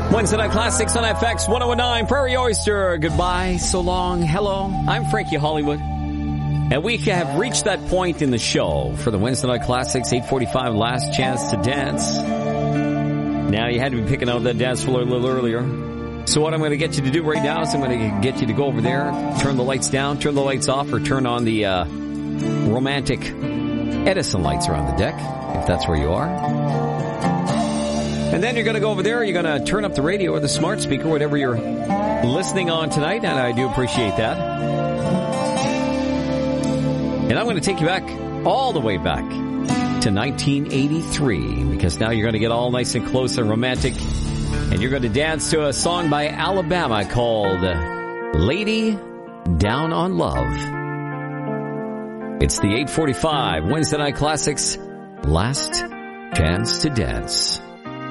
Wednesday Night Classics on FX 1019 Prairie Oyster. Goodbye, so long, hello. I'm Frankie Hollywood. And we have reached that point in the show for the Wednesday Night Classics 8:45 Last Chance to Dance. Now, you had to be picking out that dance floor a little earlier. So what I'm going to get you to do right now is I'm going to get you to go over there, turn the lights down, turn the lights off, or turn on the romantic Edison lights around the deck, if that's where you are. And then you're going to go over there, you're going to turn up the radio or the smart speaker, whatever you're listening on tonight, and I do appreciate that. And I'm going to take you back, all the way back to 1983, because now you're going to get all nice and close and romantic, and you're going to dance to a song by Alabama called Lady Down on Love. It's the 8:45 Wednesday Night Classics Last Chance to Dance.